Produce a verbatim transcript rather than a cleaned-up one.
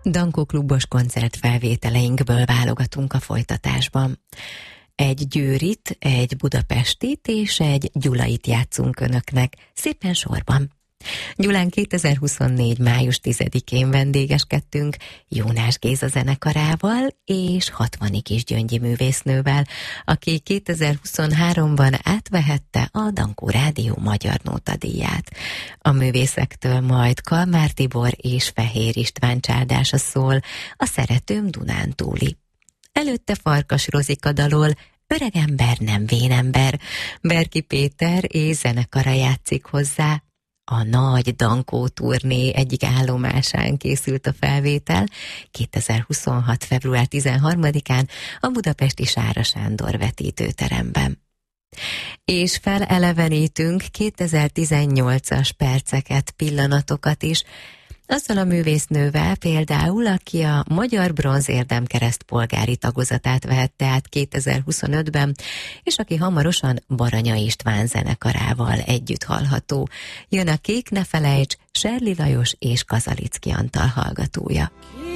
Dankó klubos koncertfelvételeinkből válogatunk a folytatásban. Egy győrit, egy budapestit és egy gyulait játszunk önöknek, szépen sorban. Gyulán kétezer-huszonnégy. május tizedikén vendégeskedtünk Jónás Géza zenekarával és Hatvani Kisgyöngyi művésznővel, aki kétezer-huszonháromban átvehette a Dankó Rádió Magyar Nótadíját. A művészektől majd Kalmár Tibor és Fehér István csáldása szól, a Szeretőm Dunántúli. Előtte Farkas Rozika dalol Öregember nem vénember, Berki Péter és zenekara játszik hozzá. A nagy Dankó turné egyik állomásán készült a felvétel kétezer-huszonhat. február tizenharmadikán a budapesti Sára Sándor vetítőteremben. És felelevenítünk kétezer-tizennyolcas perceket, pillanatokat is, azzal a művésznővel például, aki a Magyar Bronz Érdemkereszt polgári tagozatát vehette át kétezer-huszonötben, és aki hamarosan Baranya István zenekarával együtt hallható. Jön a Kék ne felejts, Serli Lajos és Kazalicki Antal hallgatója.